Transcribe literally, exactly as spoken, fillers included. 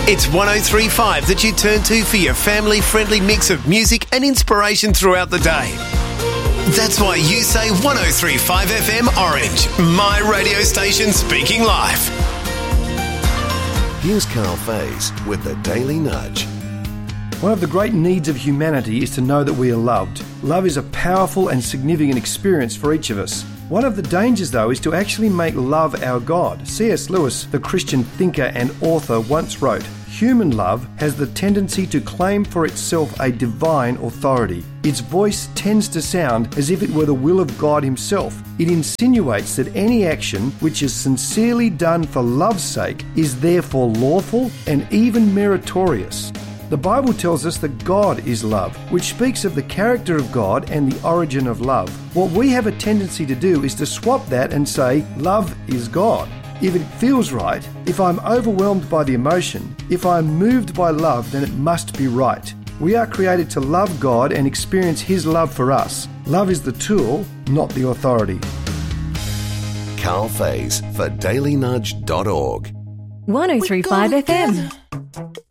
It's one oh three point five that you turn to for your family-friendly mix of music and inspiration throughout the day. That's why you say one oh three point five F M Orange, my radio station speaking life. Here's Carl Faze with the Daily Nudge. One of the great needs of humanity is to know that we are loved. Love is a powerful and significant experience for each of us. One of the dangers, though, is to actually make love our God. C S Lewis, the Christian thinker and author, once wrote, "Human love has the tendency to claim for itself a divine authority. Its voice tends to sound as if it were the will of God himself. It insinuates that any action which is sincerely done for love's sake is therefore lawful and even meritorious." The Bible tells us that God is love, which speaks of the character of God and the origin of love. What we have a tendency to do is to swap that and say, love is God. If it feels right, if I'm overwhelmed by the emotion, if I'm moved by love, then it must be right. We are created to love God and experience His love for us. Love is the tool, not the authority. Carl Faze for daily nudge dot org. one oh three point five F M.